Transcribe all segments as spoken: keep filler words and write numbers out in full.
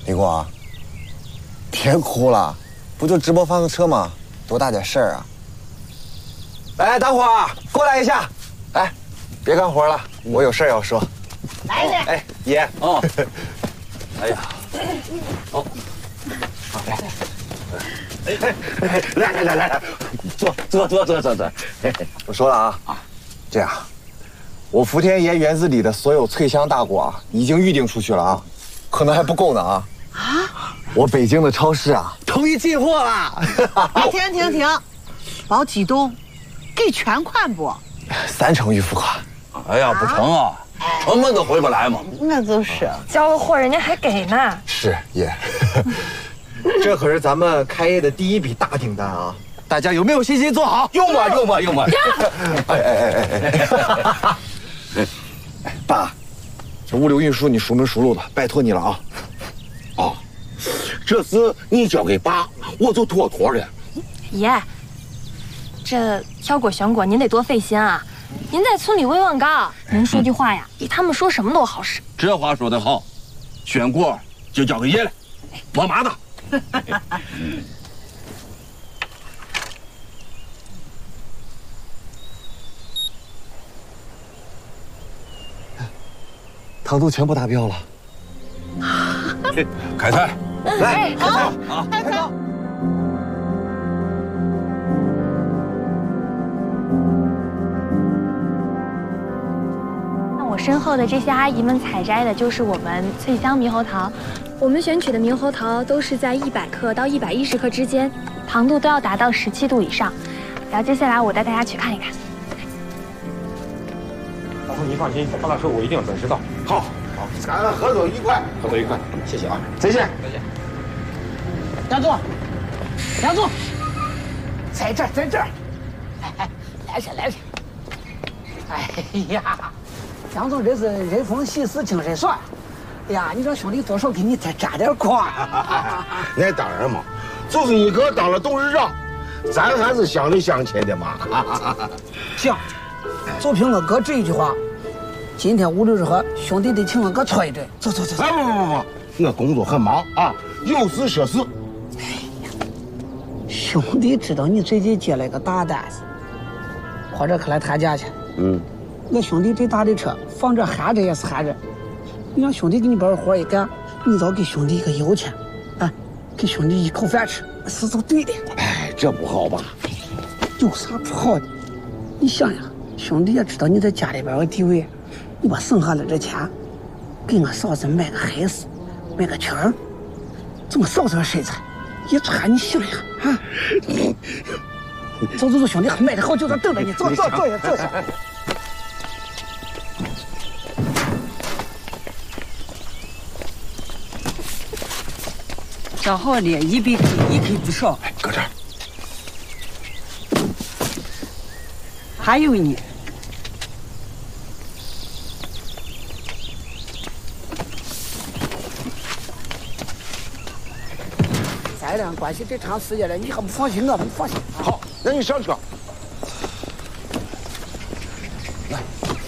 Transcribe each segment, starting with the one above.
李国，别哭了，不就直播翻个车吗？多大点事儿啊！哎，大伙儿过来一下，哎，别干活了，我有事儿要说。 来来， 哎，爷， 哦，哎呀，哦， 来，哎哎，来来来来来， 坐坐坐坐坐坐。 我说了啊啊，这样，我福田爷园子里的所有脆香大果啊，已经预定出去了啊，可能还不够呢啊。啊！我北京的超市啊，同意进货了。 停停停，保几栋，给全款不？ 三成预付款。 哎呀，不成啊，成本都回不来嘛。 那就是， 交了货人家还给呢。 是爷，这可是咱们开业的第一笔大订单啊！大家有没有信心做好？ 有嘛有嘛有嘛！ 哎哎哎哎哎！哎，爸，这物流运输你熟门熟路的，拜托你了啊！ 哦，这事你交给爸，我就妥妥的。 爷，这挑果选果您得多费心啊！您在村里威望高，您说句话呀，比他们说什么都好使。 这话说得好，选果就交给爷了，我妈的。 糖度全部达标了。 开菜， 来， 好， 啊， 开菜。 那我身后的这些阿姨们采摘的就是我们脆香猕猴桃，我们选取的猕猴桃都是在一百克到一百一十克之间，糖度都要达到十七度以上。然后接下来我带大家去看一看。 大叔，您放心，方大师我一定准时到。 好，好，咱们合作愉快， 合作愉快，谢谢啊， 再见， 再见。 杨总，杨总，在这儿，在这儿，哎哎，来这来这。哎呀，杨总这是人逢喜事精神爽。哎呀，你让兄弟多少给你再沾点光。 那当然嘛，就是你哥当了董事长，咱还是乡里乡亲的嘛。 行，就凭我哥这一句话，今天五六日后，兄弟得请我哥搓一顿。走走走走。 哎不不不不，我工作很忙啊，有事说事。 哎呀，兄弟知道你最近接了一个大单子，或者可来谈价去。 嗯， 我兄弟这大的车，放着含着也是含着。你让兄弟给你把活一干，你倒给兄弟一个油钱，啊，给兄弟一口饭吃，是就对的。 哎，这不好吧？ 有啥不好的？你想想，兄弟也知道你在家里边有地位，你把剩下的这钱，给我嫂子买个孩子，买个裙儿，这么嫂子的身材，一穿你想想啊！走走走，兄弟，买的好就在等着你，坐坐坐下坐下。 找好了，一百克，一克不少。 哎，搁这儿。 还有呢， 咱俩关系这长时间了，你还不放心，我们放心。 好，那你上车。 来，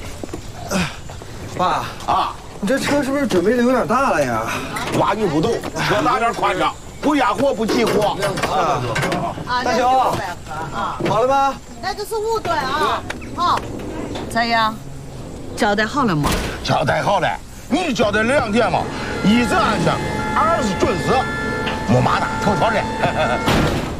爸啊， 你这车是不是准备的有点大了呀？ 挖你不动，车大点宽敞，不压货不挤货。 啊， 啊， 大雄， 啊， 好了吗？ 那就是五吨啊。好， 咋样？交代好了吗？ 交代好了，你交代两点嘛，一是安全，二是准时，没麻的，妥妥的。